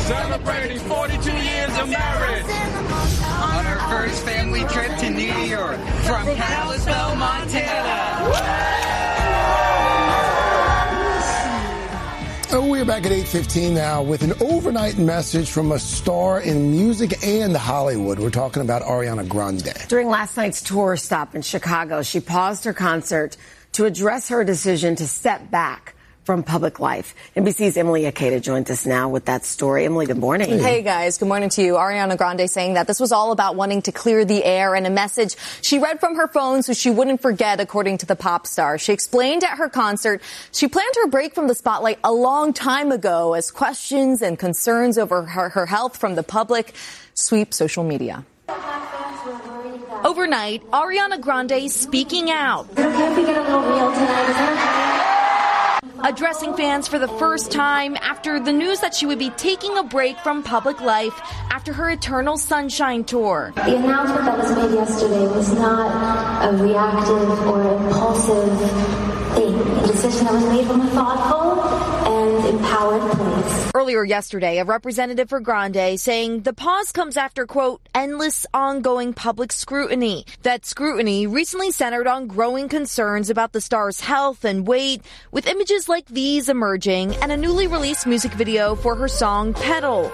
celebrating 42 years of marriage. On our first family trip to New York from Kalispell, Montana. We're back at 8:15 now with an overnight message from a star in music and Hollywood. We're talking about Ariana Grande. During last night's tour stop in Chicago, she paused her concert to address her decision to step back from public life. NBC's Emily Akeda joins us now with that story. Emily, good morning. Hey, guys. Good morning to you. Ariana Grande saying that this was all about wanting to clear the air, and a message she read from her phone so she wouldn't forget, according to the pop star. She explained at her concert she planned her break from the spotlight a long time ago as questions and concerns over her health from the public sweep social media. Overnight, Ariana Grande speaking out. Is it okay if we get a little real tonight? Is that okay? Addressing fans for the first time after the news that she would be taking a break from public life after her Eternal Sunshine tour. The announcement that was made yesterday was not a reactive or impulsive thing. A decision that was made from a thoughtful and empowered place. Earlier yesterday, a representative for Grande saying the pause comes after, quote, endless ongoing public scrutiny. That scrutiny recently centered on growing concerns about the star's health and weight, with images like these emerging and a newly released music video for her song Pedal.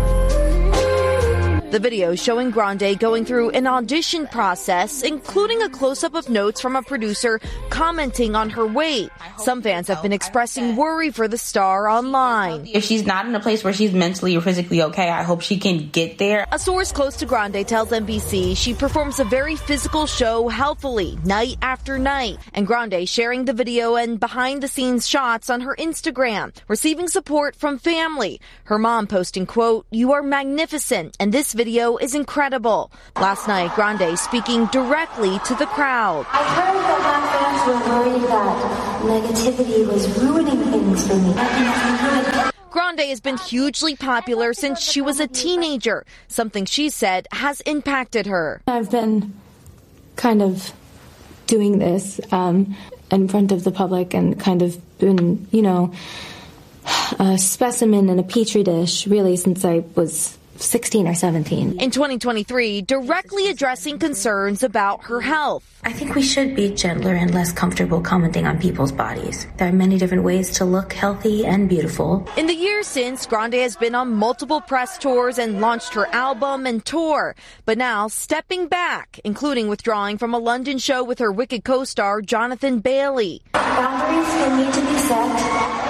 The video showing Grande going through an audition process, including a close-up of notes from a producer commenting on her weight. Some fans have been expressing worry for the star online. If she's not in a place where she's mentally or physically okay, I hope she can get there. A source close to Grande tells NBC she performs a very physical show healthily, night after night. And Grande sharing the video and behind-the-scenes shots on her Instagram, receiving support from family. Her mom posting, quote, "You are magnificent, and this video is incredible." Last night, Grande speaking directly to the crowd. I heard that my fans were worried that negativity was ruining things for me. Grande has been hugely popular since she was a teenager, something she said has impacted her. I've been kind of doing this in front of the public and kind of been, a specimen in a petri dish, really, since I was 16 or 17. In 2023, directly addressing concerns about her health. I think we should be gentler and less comfortable commenting on people's bodies. There are many different ways to look healthy and beautiful. In the years since, Grande has been on multiple press tours and launched her album and tour, but now stepping back, including withdrawing from a London show with her Wicked co-star Jonathan Bailey. Boundaries still need to be set.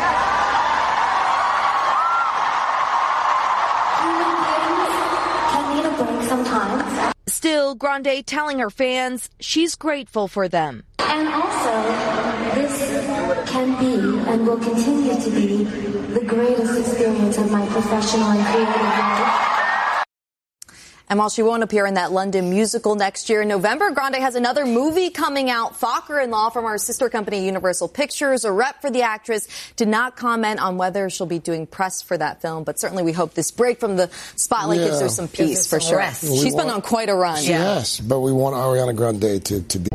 Sometimes. Still, Grande telling her fans she's grateful for them. And also, this can be and will continue to be the greatest experience of my professional and creative life. And while she won't appear in that London musical next year in November, Grande has another movie coming out. Fokker-in-Law from our sister company Universal Pictures. A rep for the actress did not comment on whether she'll be doing press for that film, but certainly we hope this break from the spotlight gives her some peace for sure. She's been on quite a run. Yes, but we want Ariana Grande to be